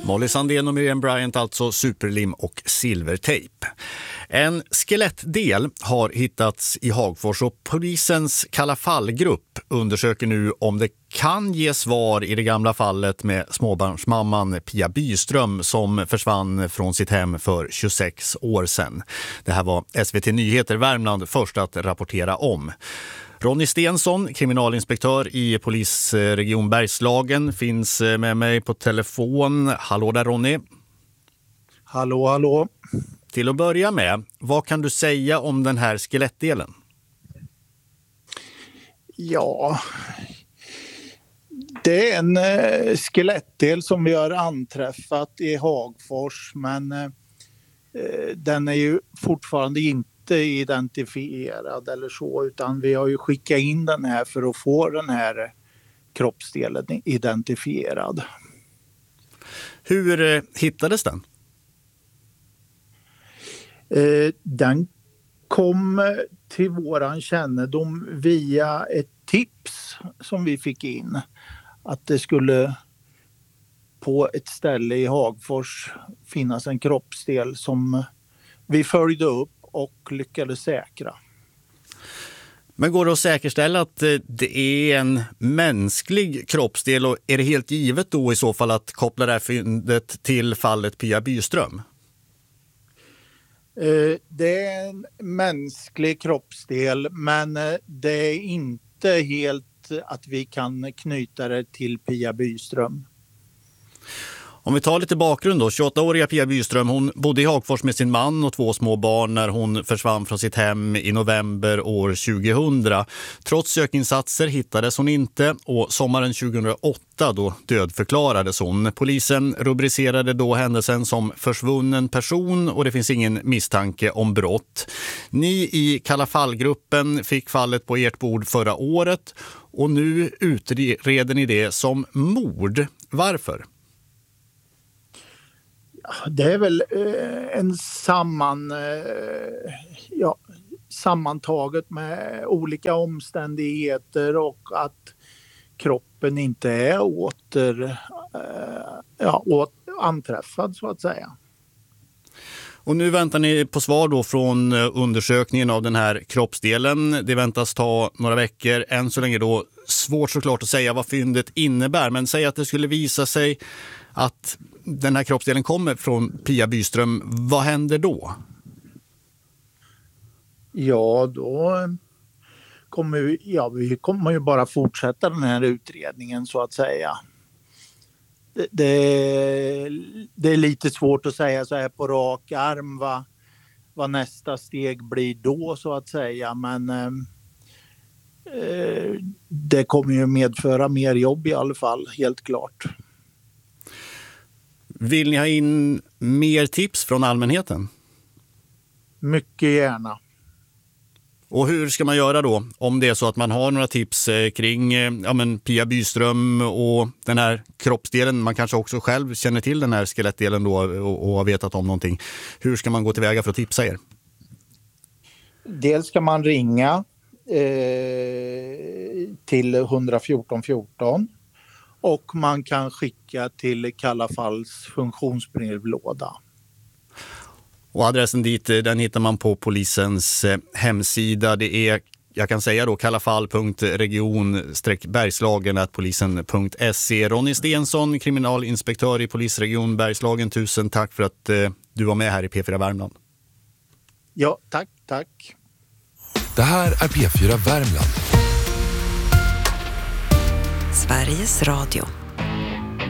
Molly Sandén och Miriam Bryant, alltså superlim och silvertejp. En skelettdel har hittats i Hagfors och polisens Kalla fallgrupp undersöker nu om det kan ge svar i det gamla fallet med småbarnsmamman Pia Byström som försvann från sitt hem för 26 år sedan. Det här var SVT Nyheter Värmland först att rapportera om. Ronny Stensson, kriminalinspektör i polisregion Bergslagen, finns med mig på telefon. Hallå där Ronny. Hallå, hallå. Till att börja med, vad kan du säga om den här skelettdelen? Ja, det är en skelettdel som vi har anträffat i Hagfors, men den är ju fortfarande inte identifierad eller så, utan vi har ju skickat in den här för att få den här kroppsdelen identifierad. Hur hittades den? Den kom till våran kännedom via ett tips som vi fick in. Att det skulle på ett ställe i Hagfors finnas en kroppsdel som vi följde upp och lyckades säkra. Men går det att säkerställa att det är en mänsklig kroppsdel, och är det helt givet då i så fall att koppla det här fyndet till fallet Pia Byström? Det är en mänsklig kroppsdel, men det är inte helt att vi kan knyta det till Pia Byström. Om vi tar lite bakgrund då. 28-åriga Pia Byström, hon bodde i Hagfors med sin man och 2 små barn när hon försvann från sitt hem i november år 2000. Trots sökinsatser hittades hon inte, och sommaren 2008 då dödförklarades hon. Polisen rubricerade då händelsen som försvunnen person och det finns ingen misstanke om brott. Ni i Kalla fallgruppen fick fallet på ert bord förra året och nu utreder ni det som mord. Varför? Det är väl sammantaget med olika omständigheter och att kroppen inte är anträffad så att säga. Och nu väntar ni på svar då från undersökningen av den här kroppsdelen. Det väntas ta några veckor. Än så länge då svårt såklart att säga vad fyndet innebär. Men säg att det skulle visa sig att den här kroppsdelen kommer från Pia Byström. Vad händer då? Ja, då vi kommer ju bara fortsätta den här utredningen så att säga. Det är lite svårt att säga så här på rak arm vad nästa steg blir då så att säga, men det kommer ju medföra mer jobb i alla fall, helt klart. Vill ni ha in mer tips från allmänheten? Mycket gärna. Och hur ska man göra då om det är så att man har några tips kring Pia Byström och den här kroppsdelen? Man kanske också själv känner till den här skelettdelen då och har vetat om någonting. Hur ska man gå tillväga för att tipsa er? Dels ska man ringa till 114 14 och man kan skicka till Kalla falls funktionsbrevlåda. Och adressen dit, den hittar man på polisens hemsida. Det är, jag kan säga då, kallafall.region-bergslagen@polisen.se. Ronny Stensson, kriminalinspektör i polisregion Bergslagen. Tusen tack för att du var med här i P4 Värmland. Ja, tack. Det här är P4 Värmland. Sveriges Radio.